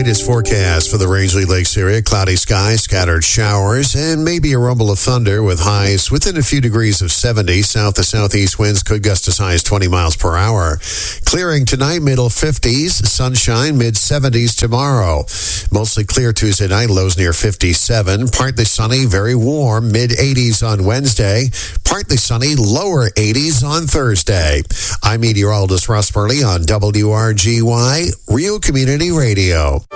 latest forecast for the Rangeley Lakes area. Cloudy skies, scattered showers, and maybe a rumble of thunder with highs within a few degrees of 70. South to southeast winds could gust as high as 20 miles per hour. Clearing tonight, middle 50s. Sunshine, mid-70s tomorrow. Mostly clear Tuesday night, lows near 57. Partly sunny, very warm, mid-80s on Wednesday. Partly sunny, lower 80s on Thursday. I'm meteorologist Russ Burley on WRGY, Real Community Radio.